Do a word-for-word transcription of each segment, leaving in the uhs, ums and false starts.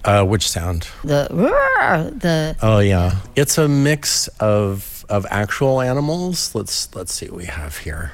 Uh, which sound? The the. Oh yeah, it's a mix of of actual animals. Let's let's see what we have here.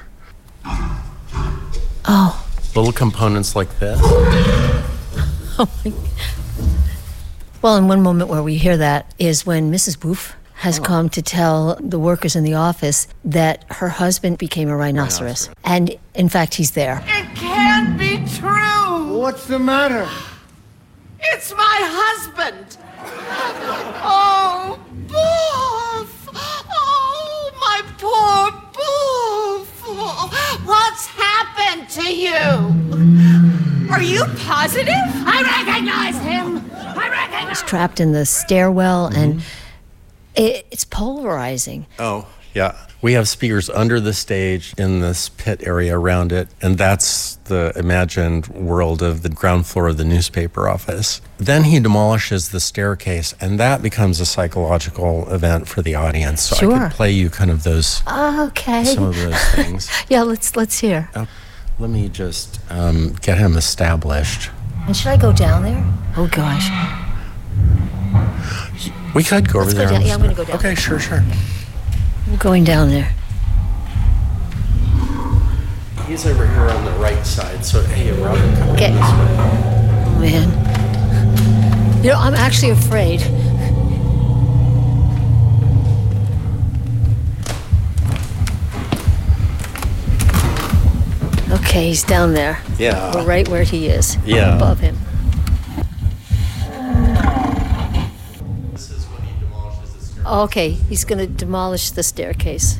Oh. Little components like this. Oh my. Well, and one moment where we hear that is when Missus Boof has oh. come to tell the workers in the office that her husband became a rhinoceros. rhinoceros. And in fact, he's there. It can't be true. What's the matter? It's my husband. Oh, Boof. Oh, my poor Boof. What's happened to you? Are you positive? I recognize him. I recognize He's trapped in the stairwell, mm-hmm. and it, it's polarizing. Oh, yeah. We have speakers under the stage in this pit area around it, and that's the imagined world of the ground floor of the newspaper office. Then he demolishes the staircase, and that becomes a psychological event for the audience. So sure. I could play you kind of those, okay. some of those things. yeah, let's let's hear. Oh, let me just um, get him established. And should I go down there? Oh, gosh. We could go Let's over go there. Down. Yeah, I'm going to go down. Okay, sure, sure. I'm going down there. He's over here on the right side, so hey, Robin, come okay. this way. Oh, man. You know, I'm actually afraid. Okay, he's down there. Yeah. We're right where he is. Yeah. Above him. This is when he demolishes the staircase. Okay, he's going to demolish the staircase.